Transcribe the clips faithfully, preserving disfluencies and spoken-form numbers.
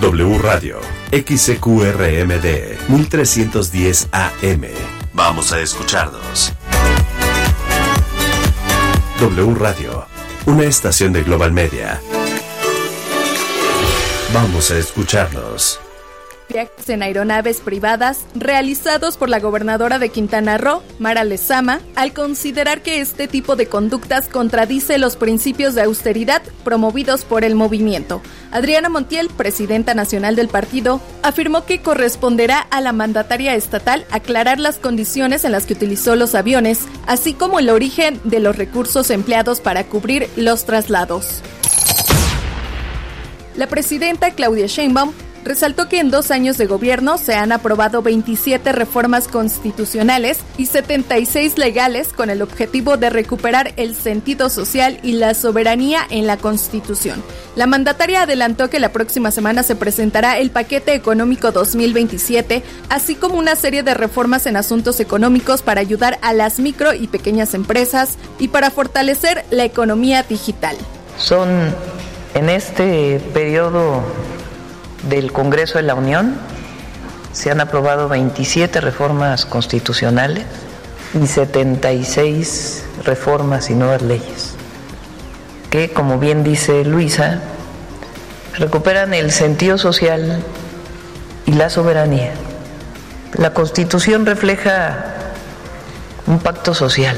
W Radio, X C Q R M D, mil trescientos diez A M. Vamos a escucharnos. W Radio, una estación de Global Media. Vamos a escucharnos. Viajes en aeronaves privadas realizados por la gobernadora de Quintana Roo, Mara Lezama, al considerar que este tipo de conductas contradice los principios de austeridad promovidos por el movimiento. Adriana Montiel, presidenta nacional del partido, afirmó que corresponderá a la mandataria estatal aclarar las condiciones en las que utilizó los aviones, así como el origen de los recursos empleados para cubrir los traslados. La presidenta Claudia Sheinbaum resaltó que en dos años de gobierno se han aprobado veintisiete reformas constitucionales y setenta y seis legales con el objetivo de recuperar el sentido social y la soberanía en la Constitución. La mandataria adelantó que la próxima semana se presentará el paquete económico dos mil veintisiete, así como una serie de reformas en asuntos económicos para ayudar a las micro y pequeñas empresas y para fortalecer la economía digital. Son en este periodo del Congreso de la Unión se han aprobado veintisiete reformas constitucionales y setenta y seis reformas y nuevas leyes que, como bien dice Luisa, recuperan el sentido social y la soberanía. La Constitución refleja un pacto social.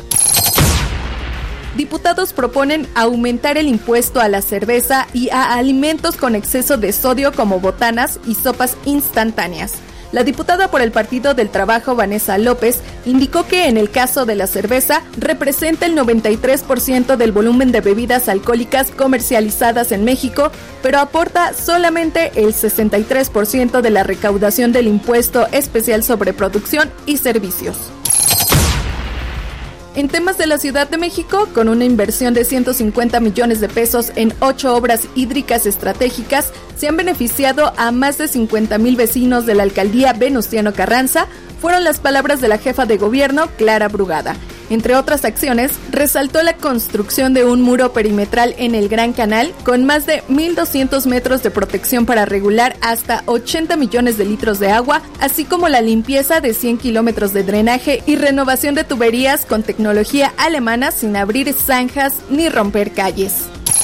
Diputados proponen aumentar el impuesto a la cerveza y a alimentos con exceso de sodio como botanas y sopas instantáneas. La diputada por el Partido del Trabajo, Vanessa López, indicó que en el caso de la cerveza representa el noventa y tres por ciento del volumen de bebidas alcohólicas comercializadas en México, pero aporta solamente el sesenta y tres por ciento de la recaudación del impuesto especial sobre producción y servicios. En temas de la Ciudad de México, con una inversión de ciento cincuenta millones de pesos en ocho obras hídricas estratégicas, se han beneficiado a más de cincuenta mil vecinos de la alcaldía Venustiano Carranza, fueron las palabras de la jefa de gobierno, Clara Brugada. Entre otras acciones, resaltó la construcción de un muro perimetral en el Gran Canal con más de mil doscientos metros de protección para regular hasta ochenta millones de litros de agua, así como la limpieza de cien kilómetros de drenaje y renovación de tuberías con tecnología alemana sin abrir zanjas ni romper calles.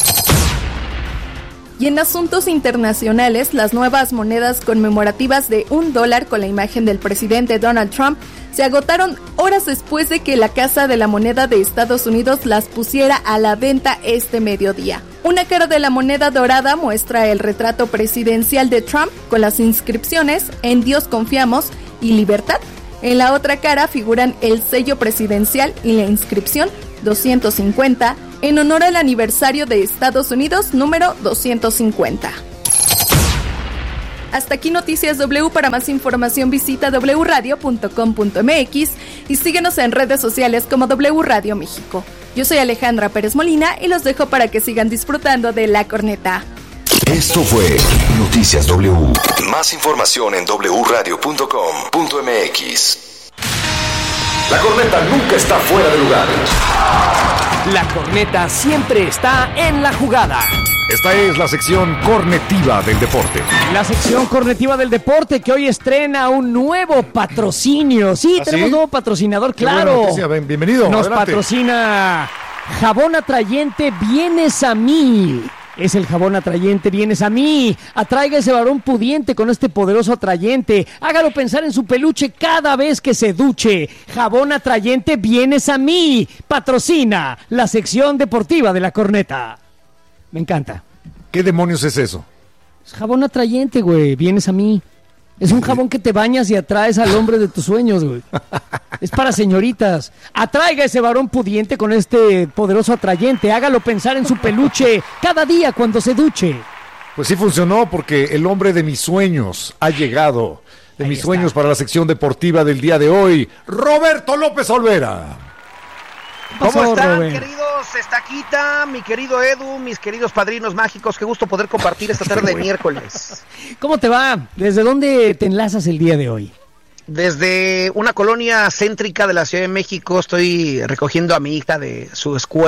Y en asuntos internacionales, las nuevas monedas conmemorativas de un dólar con la imagen del presidente Donald Trump se agotaron horas después de que la Casa de la Moneda de Estados Unidos las pusiera a la venta este mediodía. Una cara de la moneda dorada muestra el retrato presidencial de Trump con las inscripciones "En Dios confiamos" y "Libertad". En la otra cara figuran el sello presidencial y la inscripción doscientos cincuenta en honor al aniversario de Estados Unidos número doscientos cincuenta. Hasta aquí Noticias W. Para más información visita doble u radio punto com punto m x y síguenos en redes sociales como W Radio México. Yo soy Alejandra Pérez Molina y los dejo para que sigan disfrutando de La Corneta. Esto fue Noticias W. Más información en doble u radio punto com punto m x. La Corneta nunca está fuera de lugar. La Corneta siempre está en la jugada. Esta es la sección cornetiva del deporte. La sección cornetiva del deporte que hoy estrena un nuevo patrocinio. Sí, ¿Ah, tenemos sí? nuevo patrocinador, claro. Qué buena noticia. Bienvenido. Nos adelante. patrocina Jabón Atrayente Vienes a Mí. Es el jabón atrayente Vienes a Mí. Atraiga ese varón pudiente con este poderoso atrayente. Hágalo pensar en su peluche cada vez que se duche. Jabón atrayente Vienes a Mí. Patrocina la sección deportiva de La Corneta. Me encanta. ¿Qué demonios es eso? Es jabón atrayente, güey. Vienes a Mí. Es un jabón que te bañas y atraes al hombre de tus sueños, güey. Es para señoritas. Atraiga ese varón pudiente con este poderoso atrayente. Hágalo pensar en su peluche cada día cuando se duche. Pues sí funcionó porque el hombre de mis sueños ha llegado. De Ahí mis está. sueños para la sección deportiva del día de hoy. Roberto López Olvera. ¿Qué ¿Cómo pasó, están, Rubén? queridos Estaquita, mi querido Edu, mis queridos padrinos mágicos? Qué gusto poder compartir esta tarde de miércoles. ¿Cómo te va? ¿Desde dónde te enlazas el día de hoy? Desde una colonia céntrica de la Ciudad de México estoy recogiendo a mi hija de su escuela.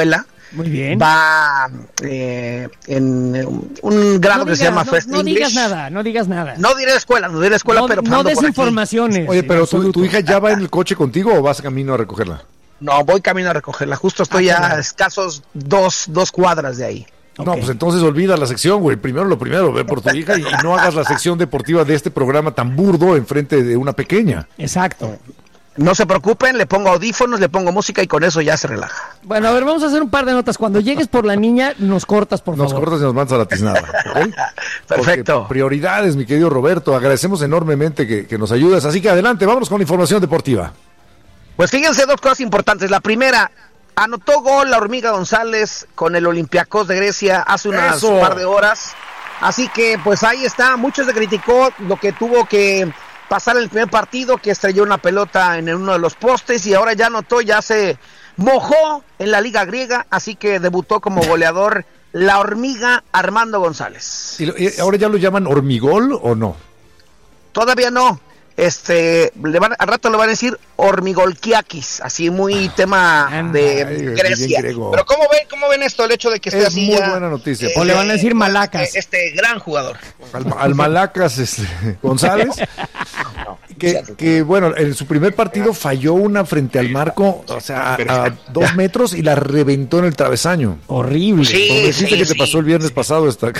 Muy bien. Va eh, en un grado no que digas, se llama no, First no English. digas nada, no digas nada. No diré escuela, no diré escuela, no, pero no pasando por aquí. desinformaciones. Oye, pero tu, absoluto. tu hija ya va en el coche contigo o vas camino a recogerla. No, voy camino a recogerla. Justo estoy Ah, a claro. escasos dos, dos cuadras de ahí. No, Ok. pues entonces olvida la sección, güey. Primero lo primero, ve por tu hija y, y no hagas la sección deportiva de este programa tan burdo enfrente de una pequeña. Exacto. No se preocupen, le pongo audífonos, le pongo música y con eso ya se relaja. Bueno, a ver, vamos a hacer un par de notas. Cuando llegues por la niña, nos cortas, por Nos favor. cortas y nos mandas a la tiznada, ¿ok? Perfecto. Porque prioridades, mi querido Roberto. Agradecemos enormemente que, que nos ayudes. Así que adelante, vámonos con la información deportiva. Pues fíjense dos cosas importantes. La primera, anotó gol la Hormiga González con el Olympiacos de Grecia hace unas ¡Eso! par de horas. Así que pues ahí está, mucho se criticó lo que tuvo que pasar en el primer partido, que estrelló una pelota en uno de los postes y ahora ya anotó, ya se mojó en la liga griega, así que debutó como goleador la Hormiga Armando González. ¿Y, lo- y ahora ya lo llaman hormigol o no? Todavía no. Este, le van, al rato le van a decir Hormigolkiakis, así muy tema Anda. de Ay, bien Grecia. griego. Pero ¿cómo ven, cómo ven esto, el hecho de que esté Es así muy ya, buena noticia. eh, O le van a decir Malacas. Este, este gran jugador. Al, al Malacas este, González, que, que bueno, en su primer partido falló una frente al marco, o sea, a, a dos metros y la reventó en el travesaño. Horrible. Sí. Como dijiste que te sí. pasó el viernes pasado esta.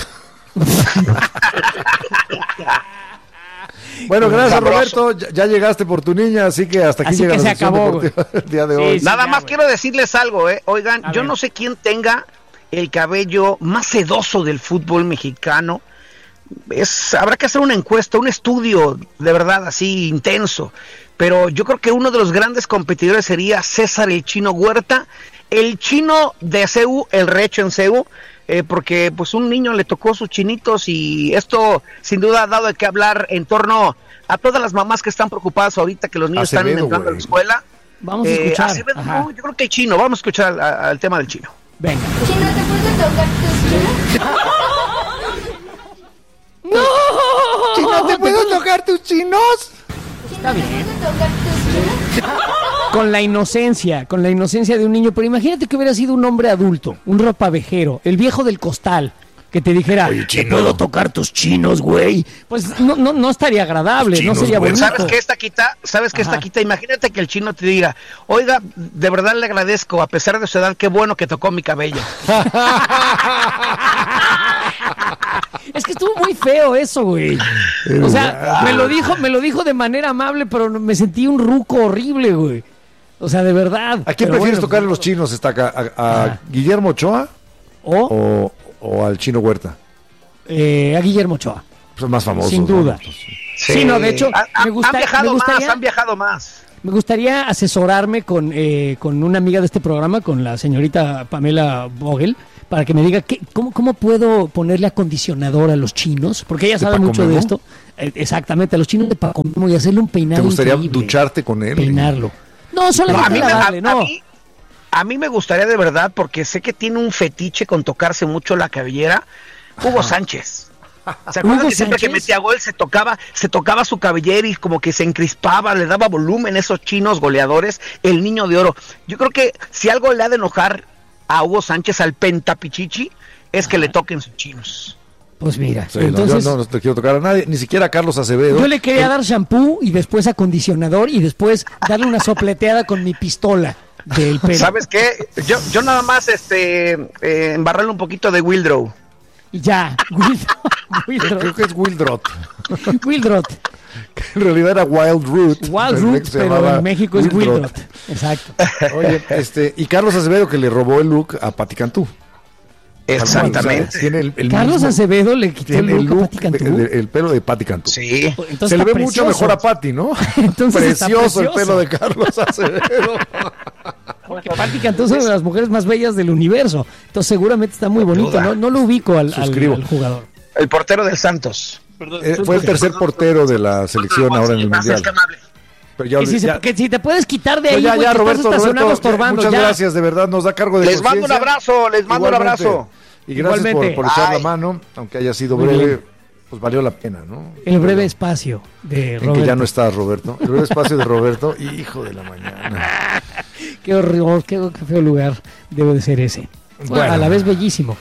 Bueno, gracias Sabroso. Roberto, ya, ya llegaste por tu niña, así que hasta aquí Así llega que la se sección acabó, deportiva el día de Sí, hoy. sí. Nada ya, más güey. quiero decirles algo, eh. Oigan, A yo ver. no sé quién tenga el cabello más sedoso del fútbol mexicano. Es, habrá que hacer una encuesta, un estudio de verdad así intenso. Pero yo creo que uno de los grandes competidores sería César el Chino Huerta, el chino de C U, el recho en C U, eh, porque pues un niño le tocó sus chinitos y esto sin duda ha dado de qué hablar en torno a todas las mamás que están preocupadas ahorita que los niños Acevedo, están entrando a la güey. escuela. Vamos a Eh, escuchar. Acevedo, Ajá. no, yo creo que el chino, vamos a escuchar al, a- al tema del chino. Venga. Chino, ¿te puedo tocar tus chinos? Chino, ¿te puedo tocar tus chinos? Está bien. ¿Te puedo tocar tus chinos? Con la inocencia, con la inocencia de un niño. Pero imagínate que hubiera sido un hombre adulto, un ropavejero, el viejo del costal, que te dijera, Oye, ¿te chino. puedo tocar tus chinos, güey? Pues no, no, no estaría agradable, Chinos, no sería güey. bonito. ¿Sabes qué está quita? ¿Sabes qué está Ajá. quita? Imagínate que el chino te diga, oiga, de verdad le agradezco, a pesar de su edad, qué bueno que tocó mi cabello. Es que estuvo muy feo eso, güey. O sea, me lo dijo, me lo dijo de manera amable, pero me sentí un ruco horrible, güey. O sea, de verdad. ¿A quién Pero prefieres bueno, tocar a los chinos, Estaca? ¿A, a Ajá. Guillermo Ochoa O o, o al Chino Huerta? eh, a Guillermo Ochoa. Pues más famosos. Sin ¿no? duda. Sí, no, de hecho, Han- han- me, gusta- han viajado me gustaría, más, han viajado más. me gustaría asesorarme con, eh, con una amiga de este programa, con la señorita Pamela Vogel, para que me diga qué, cómo, cómo puedo ponerle acondicionador a los chinos, porque ella ¿De sabe Paco mucho de Memo? esto. Eh, exactamente, a los chinos de Paco Memo y hacerle un peinado ¿Te gustaría increíble. ducharte con él? Peinarlo. No, No, solamente a, mí, me- a- lavarle, a no. mí- a mí me gustaría de verdad, porque sé que tiene un fetiche con tocarse mucho la cabellera, Hugo Sánchez. ¿Se acuerdan ¿Hugo que siempre que Sánchez? metía gol se tocaba, se tocaba su cabellera y como que se encrispaba, le daba volumen a esos chinos goleadores, el niño de oro? Yo creo que si algo le ha de enojar a Hugo Sánchez, al pentapichichi, es que le toquen sus chinos. Pues mira, Sí, no, entonces yo no, no te quiero tocar a nadie, ni siquiera a Carlos Acevedo. yo le quería dar shampoo y después acondicionador y después darle una sopleteada con mi pistola del pelo. ¿Sabes qué? Yo, yo nada más este eh, embarrarle un poquito de Wildrow. Y ya, Wildrot, Creo Wildrot, que es Wildrot. Wildrot, En realidad era Wild Root. Wild En Root, México se pero llamaba en México es Wildrot. Wildrot. Exacto. Oye, este, y Carlos Acevedo que le robó el look a Pati Cantú. Exactamente. O sea, tiene el, el Carlos mismo- Acevedo le quitó el tiene el look a look, Pati Cantú. de- de- el pelo de Pati Cantú. Sí. Entonces Se le está ve mucho precioso. mejor a Pati, ¿no? Entonces está precioso el precioso. pelo de Carlos Acevedo. Porque Pati Cantú es una de las mujeres más bellas del universo. Entonces seguramente está muy bonito. duda. No, no lo ubico al, al, Suscribo. al jugador. El portero del Santos. Eh, fue el tercer portero de la selección ahora en el Mundial. Qué amable. Pero ya, Que si, se- ya- que si te puedes quitar de ahí, pues ya, güey, ya, que Roberto, estás estacionado Roberto, estorbando. muchas ya. gracias, de verdad, nos da cargo de Les mando un conciencia. abrazo, les mando un Igualmente. abrazo. Y gracias por, Igualmente. por echar la Ay. mano, aunque haya sido Muy breve, bien. pues valió la pena, ¿no? El breve espacio de En Roberto. que ya no estás, Roberto. El breve espacio de Roberto, hijo de la mañana. Qué horror, qué, qué feo lugar debe de ser ese. Bueno, a la vez bellísimo.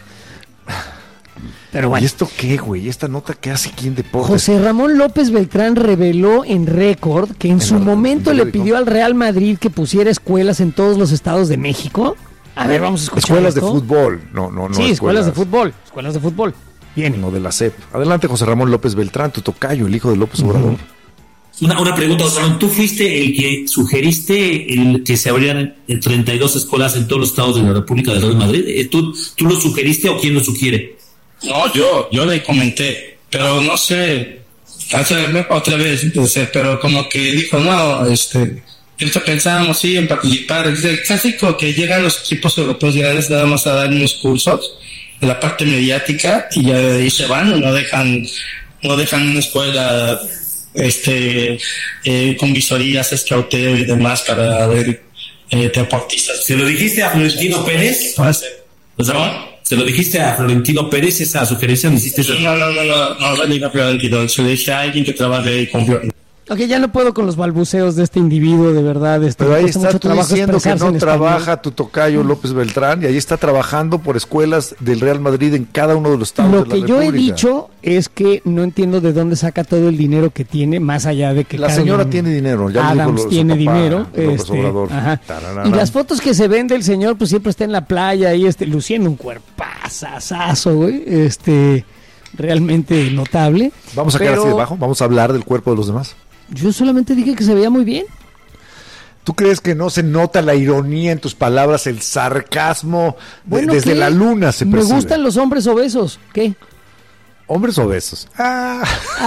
Pero bueno. ¿Y esto qué, güey? ¿Esta nota qué hace aquí en deportes? José Ramón López Beltrán reveló en récord que en, en su el, momento le pidió al Real Madrid que pusiera escuelas en todos los estados de México. A ver, vamos a escuchar Escuelas esto. de fútbol. No, no, no. Sí, escuelas, escuelas de fútbol. Escuelas de fútbol. Bien. No de la S E P. Adelante, José Ramón López Beltrán, tu tocayo, el hijo de López Obrador. Uh-huh. Una, una pregunta, José Ramón. ¿Tú fuiste el que sugeriste el que se abrieran treinta y dos escuelas en todos los estados de la República del Real Madrid? ¿Tú, ¿Tú lo sugeriste o quién lo sugiere? No, yo, yo le comenté, pero no sé, hace otra vez, entonces, pero como que dijo, no, este, esto pensábamos sí en participar, es el clásico que llegan los equipos europeos grandes nada más a dar unos cursos de la parte mediática y ya de ahí se van, no dejan, no dejan una escuela, este, eh, con visorías, escauteo y demás para ver eh, deportistas. ¿Se lo dijiste a Florentino Pérez? ¿No? ¿Se lo dijiste a Florentino Pérez esa sugerencia? ¿No hiciste eso? No, no, no, no, no, no le dije a Florentino, se lo dije a alguien que trabaje con Florentino. Ok, ya no puedo con los balbuceos de este individuo, de verdad. Este, Pero ahí está tú diciendo que no trabaja español. Tu tocayo López Beltrán, y ahí está trabajando por escuelas del Real Madrid en cada uno de los estados Lo de la que yo República. he dicho es que no entiendo de dónde saca todo el dinero que tiene, más allá de que la cada señora uno, tiene dinero, ya Adams dijo lo, tiene papá, dinero, López este, Obrador. ajá. Y las fotos que se ven del señor, pues siempre está en la playa ahí, este, luciendo un cuerpazazazo, güey, este, realmente notable. Vamos a pero... quedar así debajo, vamos a hablar del cuerpo de los demás. Yo solamente dije que se veía muy bien. ¿Tú crees que no se nota la ironía en tus palabras, el sarcasmo? Bueno, desde ¿qué? la luna se percibe. Me gustan los hombres obesos. ¿Qué? ¿Hombres obesos? Ah.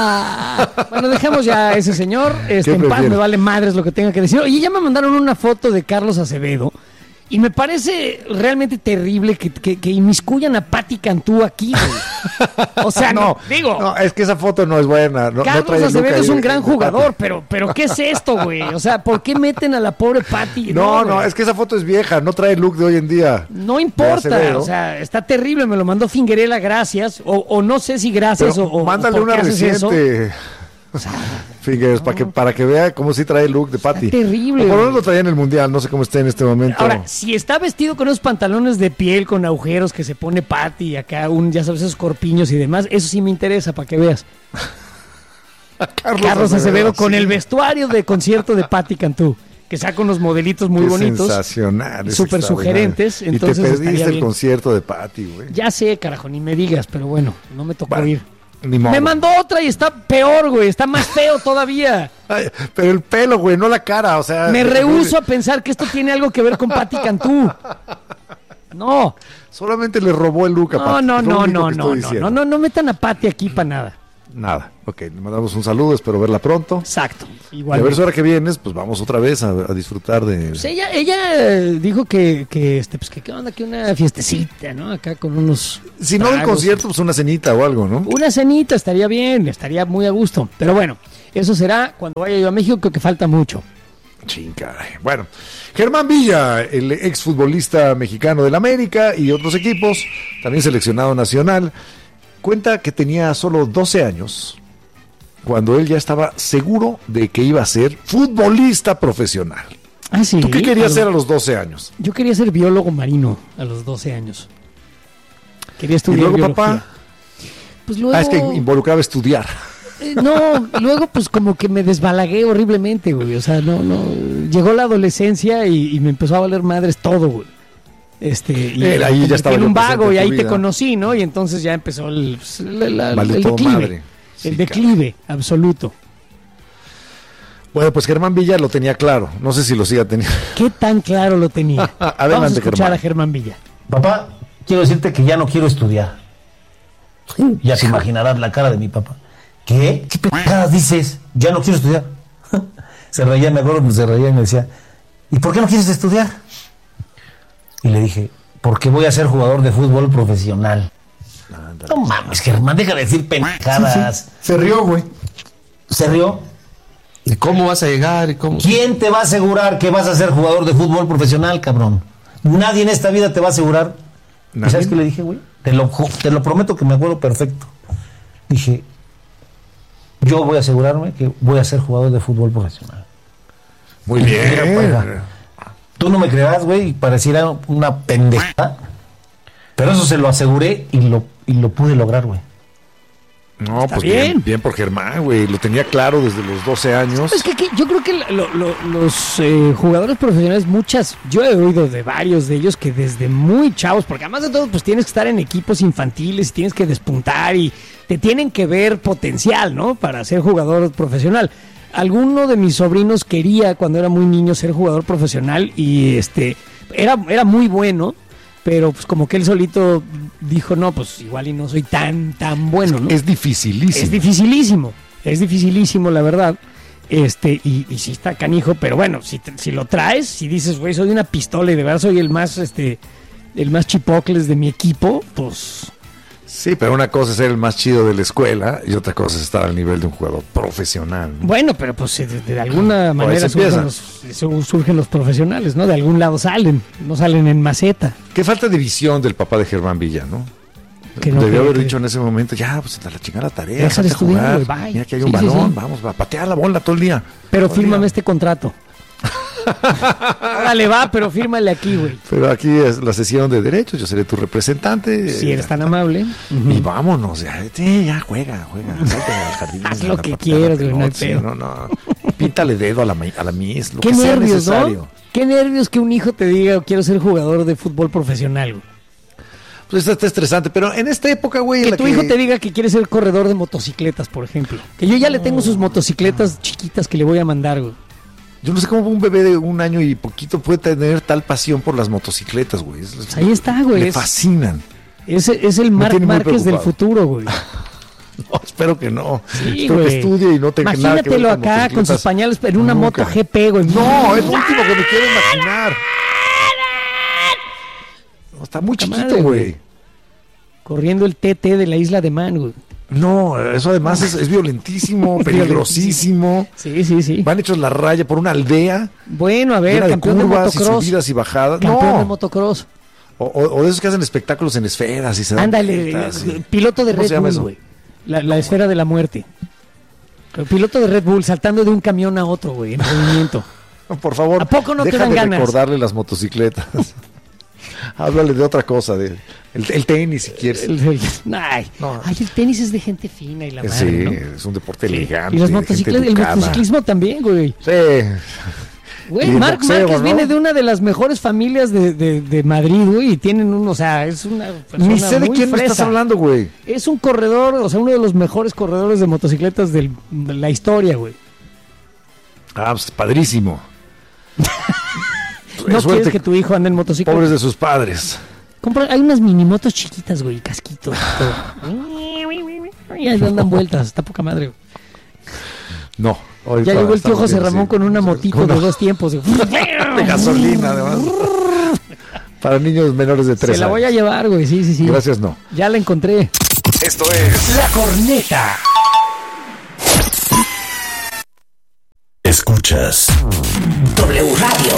Ah, bueno, dejemos ya a ese señor. Este, en paz, me vale madres lo que tenga que decir. Oye, ya me mandaron una foto de Carlos Acevedo. Y me parece realmente terrible que, que, que inmiscuyan a Pati Cantú aquí, güey. O sea, no, no, digo... No, es que esa foto no es buena. No, Carlos no Acevedo es un gran de, de jugador, pero, pero ¿qué es esto, güey? O sea, ¿por qué meten a la pobre Pati? No, no, no, es que esa foto es vieja, no trae el look de hoy en día. No importa, o sea, está terrible, me lo mandó Fingerela, gracias, o, o no sé si gracias pero o, o... mándale o una reciente... O sea, Fingers, no. para que para que vea cómo sí trae el look de Pati. Terrible. O por lo menos lo traía en el Mundial, no sé cómo está en este momento. Ahora, si está vestido con esos pantalones de piel con agujeros que se pone Pati y acá un, ya sabes, esos corpiños y demás, eso sí me interesa para que veas. Carlos, Carlos Acevedo, Acevedo con sí. el vestuario de concierto de Pati Cantú, que saca unos modelitos muy Qué bonitos. Sensacional. Súper sugerentes. Entonces y te perdiste el bien. concierto de Pati, güey. Ya sé, carajo, ni me digas, pero bueno, no me tocó bueno. ir. Ni modo. Me mandó otra y está peor, güey. Está más feo todavía. Ay, pero el pelo, güey, no la cara, o sea... Me rehúso a pensar que esto tiene algo que ver con Pati Cantú. No. Solamente le robó el look a no, Pati. No, no, no, no, no, no, no, no metan a Pati aquí para nada. Nada. Ok, le mandamos un saludo, espero verla pronto. Exacto. Igual. Y a ver si ahora que vienes, pues vamos otra vez a, a disfrutar de... Pues ella, ella dijo que, que este, pues que qué onda, que una fiestecita, ¿no? Acá con unos... Si no un concierto, pues una cenita o algo, ¿no? Una cenita estaría bien, estaría muy a gusto. Pero bueno, eso será cuando vaya yo a México, creo que falta mucho. Chinga. Bueno, Germán Villa, el exfutbolista mexicano del América y otros equipos, también seleccionado nacional, cuenta que tenía solo doce años cuando él ya estaba seguro de que iba a ser futbolista profesional. ¿Ah, sí? ¿Tú qué querías a ser a los doce años? Yo quería ser biólogo marino a los doce años. Quería estudiar ¿Y luego, biología. papá? Pues luego... Ah, es que involucraba estudiar. Eh, no, luego pues como que me desbalagué horriblemente, güey. O sea, no, no... Llegó la adolescencia y, y me empezó a valer madres todo, güey. Este, y Él, ahí ya estaba en un vago y ahí vida. te conocí, ¿no? Y entonces ya empezó el, la, la, vale el declive. Madre. Sí, el declive cara. absoluto. Bueno, pues Germán Villa lo tenía claro. No sé si lo siga teniendo. ¿Qué tan claro lo tenía? Adelante, Vamos a escuchar Germán. a Germán Villa. Papá, quiero decirte que ya no quiero estudiar. Ya te imaginarás la cara de mi papá. ¿Qué? ¿Qué pendejadas dices? Ya no quiero estudiar. Se reía, me acuerdo que se reía y me decía, ¿y por qué no quieres estudiar? Y le dije, porque voy a ser jugador de fútbol profesional. No mames, Germán, deja de decir pendejadas. Sí, sí. Se rió, güey. ¿Se rió? ¿Y cómo vas a llegar? ¿Y cómo? ¿Quién te va a asegurar que vas a ser jugador de fútbol profesional, cabrón? Nadie en esta vida te va a asegurar. ¿Y sabes qué le dije, güey? Te lo, te lo prometo que me acuerdo perfecto. Dije, yo voy a asegurarme que voy a ser jugador de fútbol profesional. Muy bien. Tú no me creerás, güey, y pareciera una pendeja, Pero eso se lo aseguré y lo, y lo pude lograr, güey. No, Está pues bien. bien. bien, por Germán, güey. Lo tenía claro desde los doce años. Es que, que yo creo que lo- lo- los eh, jugadores profesionales, muchas, yo he oído de varios de ellos que desde muy chavos, porque además de todo, pues tienes que estar en equipos infantiles, tienes que despuntar y te tienen que ver potencial, ¿no? Para ser jugador profesional. Alguno de mis sobrinos quería, cuando era muy niño, ser jugador profesional y este era, era muy bueno, pero pues como que él solito dijo, no, pues igual y no soy tan, tan bueno, ¿no? Es dificilísimo. Es dificilísimo, es dificilísimo, la verdad. Este, y, y sí está canijo, pero bueno, si, te- si lo traes, si dices, güey, soy una pistola y de verdad soy el más, este, el más chipocles de mi equipo, pues Sí, pero una cosa es ser el más chido de la escuela y otra cosa es estar al nivel de un jugador profesional, ¿no? bueno, pero pues de, de alguna Por manera eso empieza. surgen los, su- surgen los profesionales, ¿no? De algún lado salen, no salen en maceta. Qué falta de visión del papá de Germán Villa, ¿no? Que no Debió cree haber que- dicho en ese momento, ya, pues a la chingada la tarea, Deja de salte a jugar. estudiar, güey, bye. Mira que hay Sí, un sí, balón, sí. vamos, va a patear la bola todo el día. Pero Todo el fírmame día. este contrato. Órale, va, pero fírmale aquí, güey. Pero aquí es la sesión de derechos, yo seré tu representante. Si eres tan amable. Y vámonos, ya, sí, ya juega, juega. Salte al jardín, Haz a lo la que patear la quieras, güey, no hay pelota, sí, pedo. no, no. Píntale dedo a la, mi- a la Miss, lo Qué que sea nervios, necesario. ¿no? Qué nervios que un hijo te diga, quiero ser jugador de fútbol profesional, güey. Pues está, está estresante, pero en esta época, güey, en Que la tu que- hijo te diga que quiere ser corredor de motocicletas, por ejemplo. Que yo ya le tengo sus motocicletas chiquitas que le voy a mandar, güey. Yo no sé cómo un bebé de un año y poquito puede tener tal pasión por las motocicletas, güey. Es- Pues ahí está, güey. Me Es- fascinan. Es, es el Me Marc tiene muy Márquez del preocupado. futuro, güey. No, espero que no. Sí, espero güey. que estudie y no tenga nada que ver Imagínatelo con acá con motocicletas. sus pañales en una Nunca. moto G P, güey. No, es lo último que me quiero imaginar. No, está muy Poca chiquito, madre, güey. Corriendo el T T de la isla de Man, güey. No, eso además es, es violentísimo, peligrosísimo. Sí, sí, sí. Van hechos la raya por una aldea Bueno, a ver, llena de campeón de curvas y motocross. subidas y bajadas. Campeón de No, motocross. o, o- o de esos que hacen espectáculos en esferas y se dan Ándale, vueltas y- eh, piloto de ¿Cómo se Red llama Bull, eso? güey. La, la esfera de la muerte. El piloto de Red Bull saltando de un camión a otro, güey, en movimiento. Por favor, ¿A poco no te deja dan de ganas? recordarle las motocicletas. Háblale de otra cosa, de el, el tenis si quieres. El- el- ay, No. ay, el tenis es de gente fina y la madre, Sí, ¿no? es un deporte Sí. elegante. Y los de motocicletas, gente el educada. motociclismo también, güey. Sí. Güey, Y el Marc boxeo, Márquez ¿no? viene de una de las mejores familias de, de, de Madrid, güey, y tienen un, o sea, es una persona Ni sé de muy quién me estás fresa. hablando, güey. Es un corredor, o sea, uno de los mejores corredores de motocicletas del- de la historia, güey. Ah, pues padrísimo. No Suerte, quieres que tu hijo ande en motocicleta. pobres de sus padres. Compra- hay unas minimotos chiquitas, güey, casquitos. y todo. Y ahí andan vueltas, está poca madre, güey. No. hoy Ya para- llegó el tío estamos José bien, Ramón sí. con una motito Con de una- dos tiempos. de gasolina, además. Para niños menores de tres Se la años. voy a llevar, güey, sí, sí, sí. Gracias, no. Ya la encontré. Esto es La Corneta. Escuchas W Radio.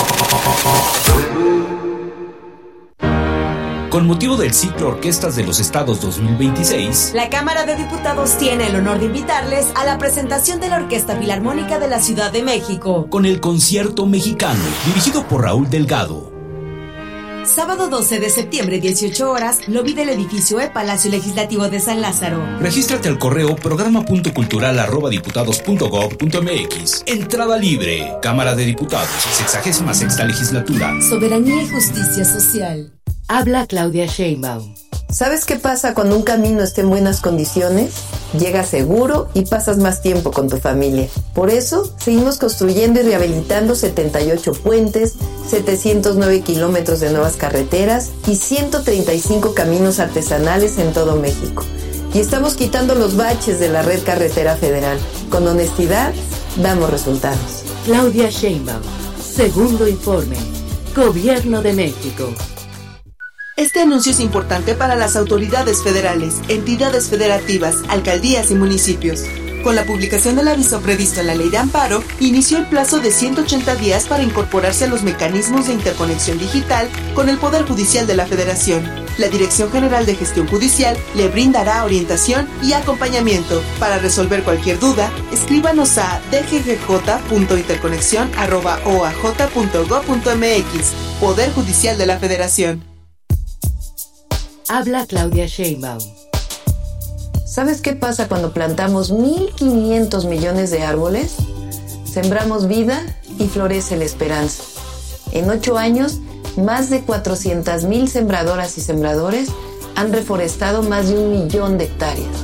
Con motivo del ciclo Orquestas de los Estados dos mil veintiséis, La Cámara de Diputados tiene el honor de invitarles a la presentación de la Orquesta Filarmónica de la Ciudad de México. con el Concierto Mexicano, dirigido por Raúl Delgado. Sábado doce de septiembre, dieciocho horas, lobby del edificio E, Palacio Legislativo de San Lázaro. Regístrate al correo programa punto cultural arroba diputados punto gob punto mx. Entrada libre. Cámara de Diputados, sexagésima sexta legislatura. Soberanía y justicia social. Habla Claudia Sheinbaum. ¿Sabes qué pasa cuando un camino está en buenas condiciones? Llegas seguro y pasas más tiempo con tu familia. Por eso, seguimos construyendo y rehabilitando setenta y ocho puentes, setecientos nueve kilómetros de nuevas carreteras y ciento treinta y cinco caminos artesanales en todo México. Y estamos quitando los baches de la red carretera federal. Con honestidad, damos resultados. Claudia Sheinbaum. Segundo informe. Gobierno de México. Este anuncio es importante para las autoridades federales, entidades federativas, alcaldías y municipios. Con la publicación del aviso previsto en la Ley de Amparo, inició el plazo de ciento ochenta días para incorporarse a los mecanismos de interconexión digital con el Poder Judicial de la Federación. La Dirección General de Gestión Judicial le brindará orientación y acompañamiento. Para resolver cualquier duda, escríbanos a d g g j punto interconexión arroba o a j punto gob punto m x. Poder Judicial de la Federación. Habla Claudia Sheinbaum. ¿Sabes qué pasa cuando plantamos mil quinientos millones de árboles? Sembramos vida y florece la esperanza. En ocho años, más de cuatrocientas mil sembradoras y sembradores han reforestado más de un millón de hectáreas.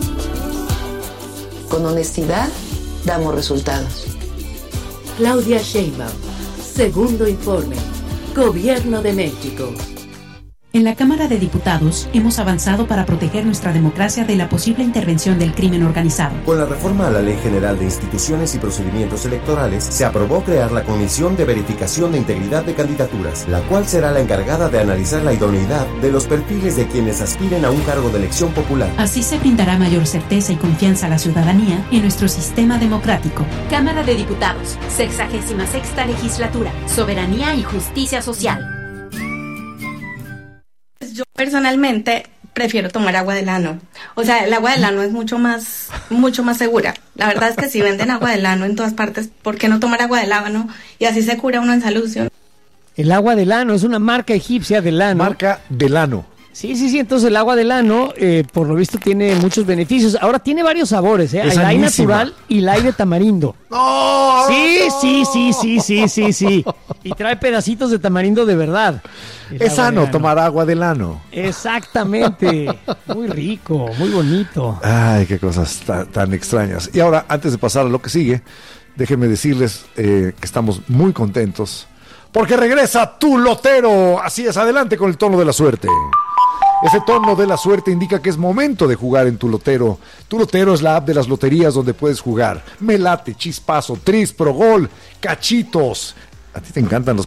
Con honestidad, damos resultados. Claudia Sheinbaum. Segundo informe. Gobierno de México. En la Cámara de Diputados hemos avanzado para proteger nuestra democracia de la posible intervención del crimen organizado. Con la reforma a la Ley General de Instituciones y Procedimientos Electorales, se aprobó crear la Comisión de Verificación de Integridad de Candidaturas, la cual será la encargada de analizar la idoneidad de los perfiles de quienes aspiren a un cargo de elección popular. Así se brindará mayor certeza y confianza a la ciudadanía en nuestro sistema democrático. Cámara de Diputados, sexagésima sexta legislatura, soberanía y justicia social. Yo personalmente prefiero tomar agua de lano. O sea, el agua de lano es mucho más, mucho más segura. La verdad es que si venden agua de lano en todas partes, ¿por qué no tomar agua de lano? Y así se cura uno en salud. ¿Sí? El agua de lano es una marca egipcia de lano. Marca de lano. Sí, sí, sí. Entonces el agua de lano, eh, por lo visto, tiene muchos beneficios. Ahora tiene varios sabores, ¿eh? Hay la natural y la de tamarindo. ¡Oh! Sí, sí, sí, sí, sí, sí, sí. Y trae pedacitos de tamarindo de verdad. Es sano tomar agua de lano. Exactamente. Muy rico, muy bonito. Ay, qué cosas tan, tan extrañas. Y ahora, antes de pasar a lo que sigue, déjenme decirles eh, que estamos muy contentos porque regresa Tu Lotero. Así es, adelante con el tono de la suerte. Ese tono de la suerte indica que es momento de jugar en Tu Lotero. Tu Lotero es la app de las loterías donde puedes jugar. Melate, Chispazo, Tris, Progol, Cachitos. A ti te encantan los